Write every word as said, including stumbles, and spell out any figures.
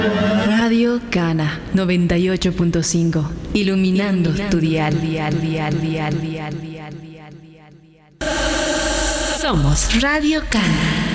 Radio Cana noventa y ocho punto cinco, iluminando, iluminando tu dial, dial, dial, dial, dial, dial, dial, dial. Somos Radio Cana.